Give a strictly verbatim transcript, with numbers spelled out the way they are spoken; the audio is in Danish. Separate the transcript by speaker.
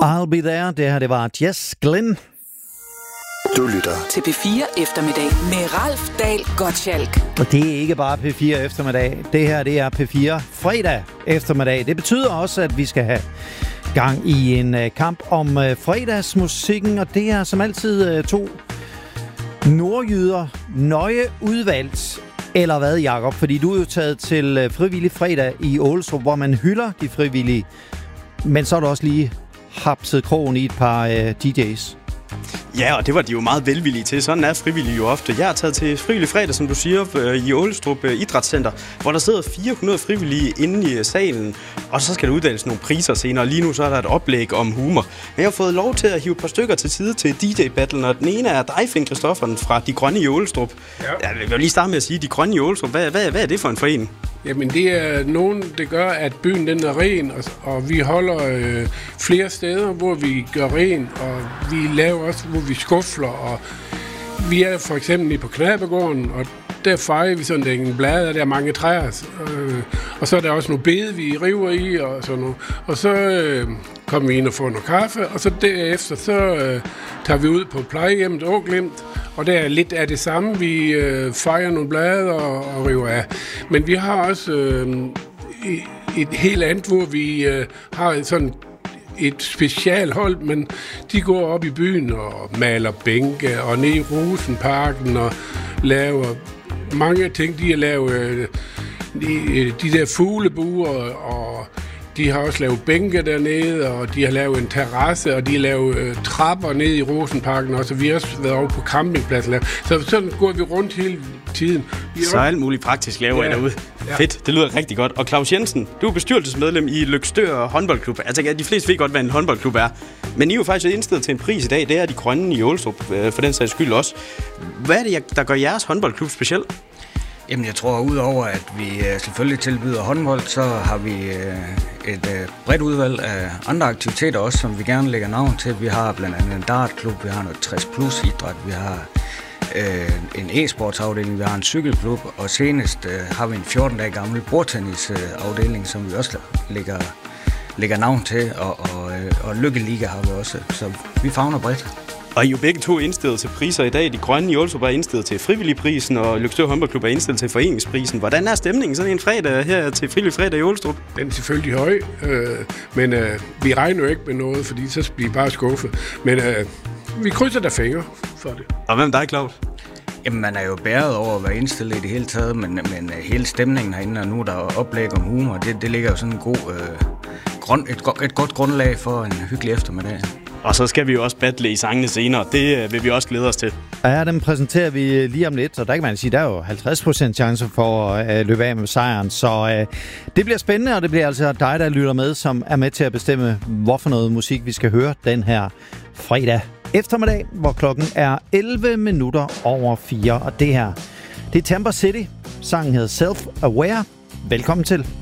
Speaker 1: I'll be there. Det her, det var Jess Glynn.
Speaker 2: Du lytter
Speaker 3: til P fire Eftermiddag med Ralf Dahl Gottschalk.
Speaker 1: Og det er ikke bare P fire Eftermiddag. Det her, det er P fire Fredag Eftermiddag. Det betyder også, at vi skal have gang i en uh, kamp om uh, fredagsmusikken. Og det er som altid uh, to nordjyder nøje udvalgt. Eller hvad, Jakob? Fordi du er jo taget til uh, Frivillig Fredag i Ålstrup, hvor man hylder de frivillige. Men så er du også lige hapset krogen i et par uh, D J's.
Speaker 4: Ja, og det var de jo meget velvillige til. Sådan er frivillige jo ofte. Jeg er taget til Frivillig Fredag, som du siger, i Ålstrup Idrætscenter, hvor der sidder fire hundrede frivillige inde i salen, og så skal der uddeles nogle priser senere. Lige nu så er der et oplæg om humor. Men jeg har fået lov til at hive et par stykker til side til D J-battlen, og den ene er dig, Finn Christoffersen, fra De Grønne i Ålstrup. Ja. Jeg vil lige starte med at sige, De Grønne i Ålstrup, hvad, hvad, hvad er det for en forening?
Speaker 5: Jamen det er nogen, det gør, at byen den er ren, og, og vi holder øh, flere steder, hvor vi gør ren, og vi laver også, hvor vi skufler, og vi er for eksempel på Knabegården, og der fejrer vi sådan en blade, og der er mange træer, øh, og så er der også nogle bede, vi river i, og sådan noget, og så øh, kommer vi ind og får noget kaffe, og så derefter, så øh, tager vi ud på plejehjemmet Åglimt, og der er lidt af det samme. Vi øh, fejrer nogle blade og, og river af. Men vi har også øh, et helt andet, hvor vi øh, har sådan et specialhold, men de går op i byen og maler bænke og ned i Rosenparken og laver mange ting. De har lavet øh, de, de der fuglebuer, og de har også lavet bænke dernede, og de har lavet en terrasse, og de har lavet øh, trapper ned i Rosenparken, og så vi har også været over på campingpladsen. Så sådan går vi rundt hele tiden. Vi
Speaker 4: så alt muligt praktisk laver ja. I derude. Ja. Fedt, det lyder rigtig godt. Og Claus Jensen, du er bestyrelsesmedlem i Løgstør håndboldklub. Altså, de fleste ved godt, hvad en håndboldklub er. Men I er jo faktisk indstillet til en pris i dag. Det er De Grønne i Ålstrup, for den sags skyld også. Hvad er det, der gør jeres håndboldklub speciel?
Speaker 6: Jamen, jeg tror, udover at vi selvfølgelig tilbyder håndbold, så har vi et bredt udvalg af andre aktiviteter også, som vi gerne lægger navn til. Vi har blandt andet en dartklub, vi har noget tres plus idræt, vi har en e-sportsafdeling, vi har en cykelklub, og senest har vi en fjorten dage gammel bordtennisafdeling, som vi også lægger, lægger navn til, og, og, og Lykkeliga har vi også, så vi favner bredt.
Speaker 4: Og I er jo begge to indstillet til priser i dag. De Grønne i Ålstrup er indstillet til Frivilligprisen, og Løgstør Håndboldklub er indstillet til Foreningsprisen. Hvordan er stemningen sådan en fredag her til Frivillig Fredag i Ålstrup?
Speaker 5: Den er selvfølgelig høj, øh, men øh, vi regner jo ikke med noget, fordi så bliver vi bare skuffet. Men øh, vi krydser der fingre for det.
Speaker 4: Og hvem dig, Claus?
Speaker 6: Jamen, man er jo bæret over at være indstillet i det hele taget, men, men hele stemningen herinde, og nu der er oplæg om humor, det, det ligger jo sådan en god, øh, grund, et, et godt grundlag for en hyggelig eftermiddag.
Speaker 4: Og så skal vi jo også battle i sangene senere. Det vil vi også glæde os til.
Speaker 1: Ja, dem præsenterer vi lige om lidt, og der kan man sige, der er jo halvtreds procent chance for at løbe af med sejren. Så øh, det bliver spændende, og det bliver altså dig, der lytter med, som er med til at bestemme, hvorfor noget musik vi skal høre den her fredag eftermiddag, hvor klokken er elleve minutter over fire. Og det her, det er Tampa City. Sangen hedder Self Aware. Velkommen til.